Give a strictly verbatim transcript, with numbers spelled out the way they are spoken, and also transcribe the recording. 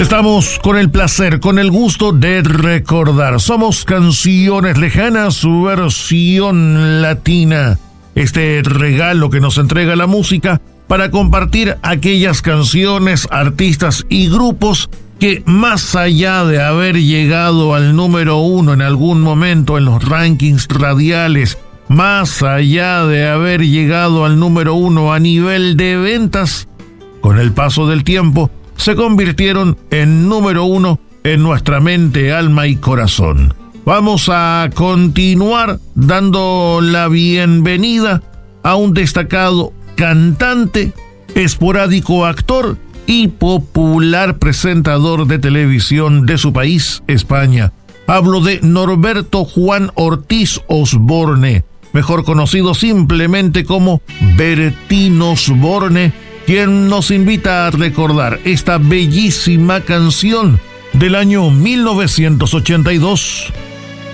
Estamos con el placer, con el gusto de recordar. Somos Canciones Lejanas, su versión latina. Este regalo que nos entrega la música para compartir aquellas canciones, artistas y grupos que, más allá de haber llegado al número uno en algún momento en los rankings radiales, más allá de haber llegado al número uno a nivel de ventas, con el paso del tiempo se convirtieron en número uno en nuestra mente, alma y corazón. Vamos a continuar dando la bienvenida a un destacado cantante, esporádico actor y popular presentador de televisión de su país, España. Hablo de Norberto Juan Ortiz Osborne, mejor conocido simplemente como Bertín Osborne, quien nos invita a recordar esta bellísima canción del año mil novecientos ochenta y dos.